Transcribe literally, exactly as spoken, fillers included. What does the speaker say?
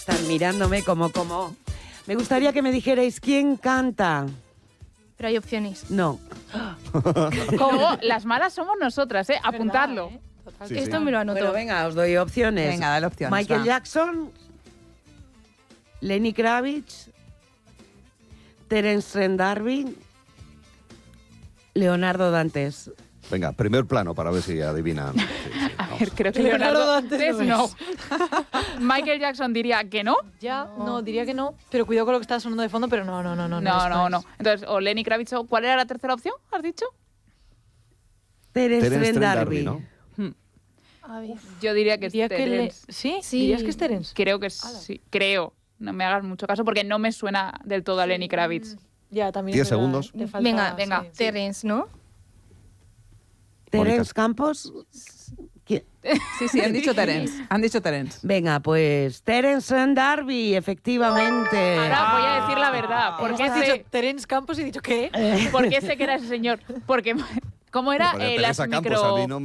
Están mirándome como, como... Me gustaría que me dijerais quién canta. Pero hay opciones. No. Luego, las malas somos nosotras, ¿eh? Apuntadlo. ¿eh? Total. Sí, Esto sí. me lo anoto. Bueno, venga, os doy opciones. Venga, dale opciones. Michael va. Jackson, Lenny Kravitz, Terence Trent D'Arby, Leonardo Dantes. Venga, primer plano para ver si adivinan. Sí, sí, A vamos. ver, creo que Leonardo Leonardo Dantes Dantes no no. es. Michael Jackson diría que no. Ya, no, diría que no. Pero cuidado con lo que está sonando de fondo, pero no, no, no. No, No, esto no, es. no. Entonces, o Lenny Kravitz, o ¿cuál era la tercera opción? ¿Has dicho? Terence, Terence Trent Trent D'Arby. D'Arby, ¿no? A ver. Yo diría que es Diría que le... Terence. ¿Sí? Sí. ¿Dirías que es Terence? Creo que sí. Creo. No me hagas mucho caso porque no me suena del todo a Lenny Kravitz. Ya, también. Diez es verdad, segundos. te falta- Venga, venga. sí. Terence, ¿no? Terence Mónica. Campos. ¿Quién? Sí, sí, han dicho Terence. Han dicho Terence. Venga, pues Terence Trent D'Arby, efectivamente. Ahora voy a decir la verdad. ¿Por qué Has dicho sé, Terence Campos y he dicho ¿qué? por qué sé que era ese señor? Porque, ¿cómo era? Porque Eh, Teresa las Campos, micro... a mí no